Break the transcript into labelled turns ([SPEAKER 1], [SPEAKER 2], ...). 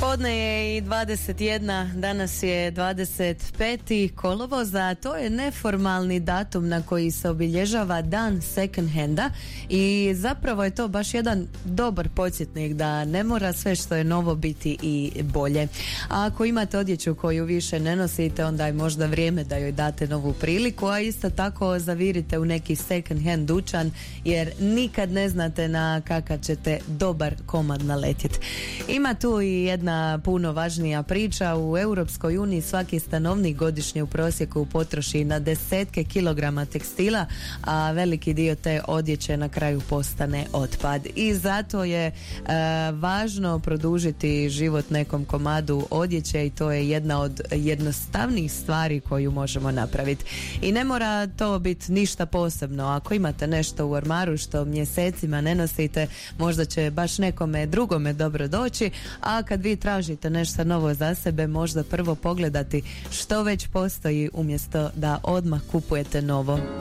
[SPEAKER 1] Podne je i 21, danas je 25. kolovoza, to je neformalni datum na koji se obilježava dan second handa i zapravo je to baš jedan dobar podsjetnik da ne mora sve što je novo biti i bolje. A ako imate odjeću koju više ne nosite, onda je možda vrijeme da joj date novu priliku, a isto tako zavirite u neki second hand dućan jer nikad ne znate na kakav ćete dobar komad naletjeti. Ima tu i jedna puno važnija priča. U Europskoj uniji svaki stanovnik godišnje u prosjeku potroši na desetke kilograma tekstila, a veliki dio te odjeće na kraju postane otpad. I zato je važno produžiti život nekom komadu odjeće i to je jedna od jednostavnijih stvari koju možemo napraviti. I ne mora to biti ništa posebno. Ako imate nešto u ormaru što mjesecima ne nosite, možda će baš nekome drugome dobro doći, a kad vi tražite nešto novo za sebe, možda prvo pogledati što već postoji umjesto da odmah kupujete novo.